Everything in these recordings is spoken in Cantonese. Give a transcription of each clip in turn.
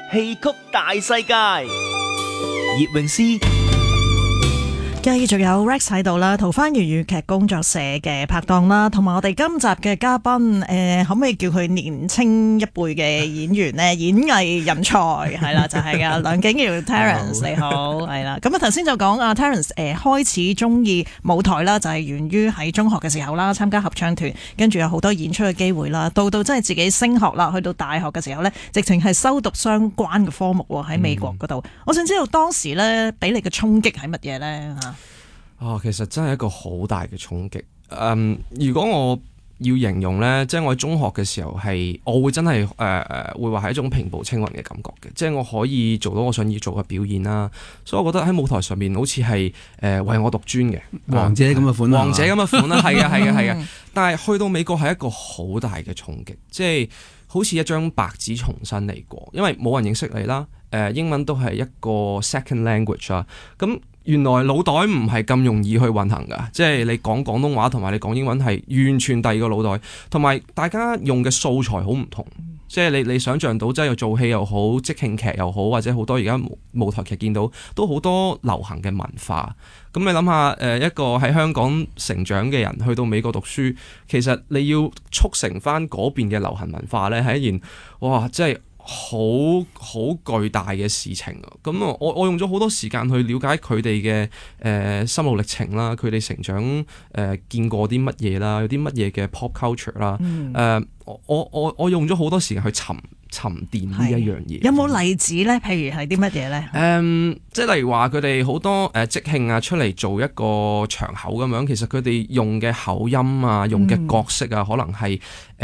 戲曲大世界，葉詠詩。 繼續有 Rex 喺度啦，桃花源粵劇工作社嘅拍檔啦，同埋我哋今集嘅嘉賓，可唔可以叫佢年青一輩嘅演員呢？演藝人才係啦，就係梁景堯 Terence 你好，係啦。咁啊頭先就講啊 Terence 開始中意舞台啦，就係源於喺中學嘅時候啦，參加合唱團，跟住有好多演出嘅機會啦。到真係自己升學啦，去到大學嘅時候呢，直情係修讀相關嘅科目喎，喺美國嗰度。我想知道當時呢，俾你嘅衝擊係乜嘢呢？ 其實真係一個好大嘅衝擊。如果我要形容呢，即係我喺中學嘅時候我會真係會話係一種平步青雲嘅感覺嘅，即係我可以做到我想要做嘅表現啦。所以我覺得喺舞台上面好似係為我獨尊嘅王者咁嘅款， 王者咁嘅款啦，係啊。但係去到美國係一個好大嘅衝擊，即係好似一張白紙重新嚟過，因為冇人認識你啦。英文都係一個 second language 啦，咁。原來腦袋唔係咁容易去運行㗎，即係你講廣東話同埋你講英文係完全第二個腦袋，同埋大家用嘅素材好唔同，即係你想像到即係做戲又好，即興劇又好，或者好多而家舞台劇見到都好多流行嘅文化。咁你諗下一個喺香港成長嘅人去到美國讀書，其實你要促成翻嗰邊嘅流行文化呢，係一件即係好巨大嘅事情啊！咁我用咗好多時間去了解佢哋嘅心路歷程啦，佢哋成長見過啲乜嘢啦，有啲乜嘢嘅 pop culture 啦，我用咗好多時間去沉澱呢一樣嘢。有冇例子呢？譬如係啲乜嘢呢？ 即係例如話佢哋好多即興啊，出嚟做一個場口咁樣，其實佢哋用嘅口音啊，用嘅角色啊，可能係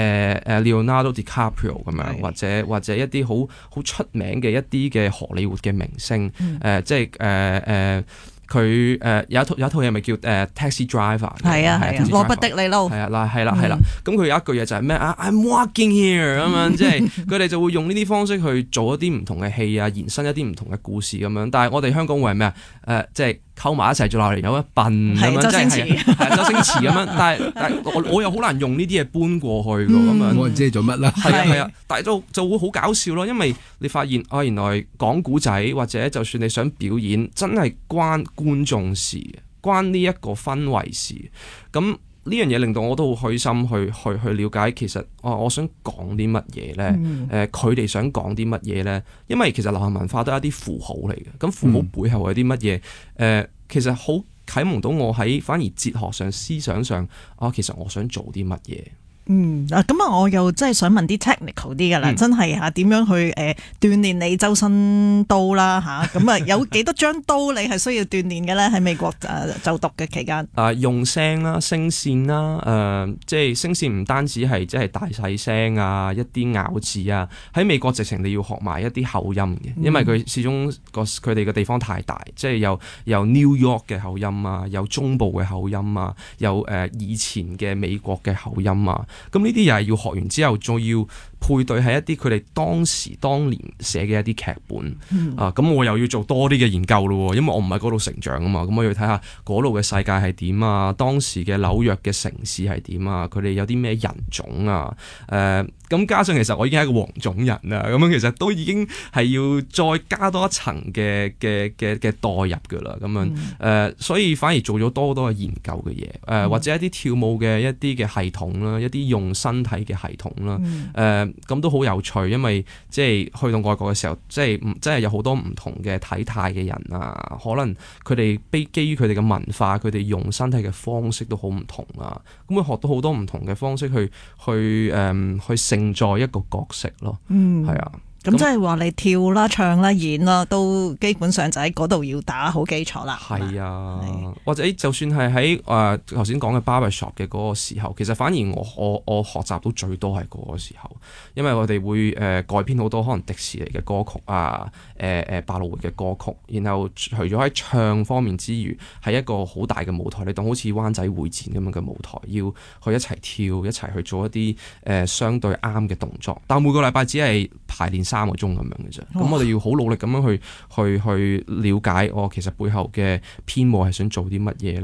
Leonardo DiCaprio 咁樣，或者一啲好出名嘅一啲嘅荷里活嘅明星，即係佢有一套嘢咪叫Taxi Driver， 係啊， 羅伯迪尼路， 係啦。咁佢有一句嘢就係咩I'm walking here 咁樣，即係佢哋就會用呢啲方式去做一啲唔同嘅戲啊，延伸一啲唔同嘅故事咁樣。但係我哋香港會係咩即係溝埋一齊做落嚟有一笨咁樣，即係周星馳咁樣。但係我又好難用呢啲嘢搬過去㗎咁樣。 冇人知做乜啦。 係啊，但係就會好搞笑咯，因為你發現原來講古仔或者就算你想表演，真係關觀眾事，關呢一個氛圍事。咁呢樣嘢令到我都好開心去了解，其實我想講啲乜嘢呢？佢哋想講啲乜嘢呢？因為其實流行文化都係一啲符號嚟嘅，咁符號背後有啲乜嘢？其實好啟蒙到我喺反而哲學上、思想上，其實我想做啲乜嘢？ 咁我又真係想問啲 technical 啲㗎啦，真係點樣去鍛鍊你周身刀啦嚇？咁有幾多張刀你係需要鍛鍊嘅咧？喺美國就讀嘅期間， 用聲啦、聲線啦，即係聲線唔單止係即係大細聲啊，一啲咬字啊，喺美國直情你要學埋一啲口音嘅，因為佢始終佢哋嘅地方太大，即係有 New York 嘅口音啊，有中部嘅口音啊，有以前嘅美國嘅口音啊。咁呢啲又係要學完之後，仲要配對係一啲佢哋當年寫嘅一啲劇本。咁我又要做多啲嘅研究咯，因為我唔喺嗰度成長啊嘛。咁我要睇下嗰度嘅世界係點啊，當時嘅紐約嘅城市係點啊，佢哋有啲咩人種啊。咁加上其實我已經係一個黃種人啦，咁樣其實都已經係要再加多一層嘅代入㗎啦。咁樣所以反而做咗多嘅研究嘅嘢，或者一啲跳舞嘅一啲嘅系統啦，一啲用身體嘅系統啦，咁都好有趣，因為即係去到外國嘅時候，即係有好多唔同嘅體態嘅人啊，可能佢哋基於佢哋嘅文化，佢哋用身體嘅方式都好唔同啊，咁會學到好多唔同嘅方式去承載一個角色咯，係啊。 咁即係話你跳啦、唱啦、演啦，都基本上就喺嗰度要打好基礎啦。 係啊，或者就算係喺頭先講嘅 barbershop 嘅嗰個時候，其實反而我學習到最多係嗰個時候，因為我哋會改編好多可能迪士尼嘅歌曲啊，百老匯嘅歌曲，然後除咗喺唱方面之餘，係一個好大嘅舞台，你當好似灣仔會展咁樣嘅舞台，要去一齊跳、一齊去做一啲相對啱嘅動作，但每個禮拜只係排練3個鐘咁樣嘅啫，咁我哋要好努力咁樣去了解其實背後嘅編舞係想做啲乜嘢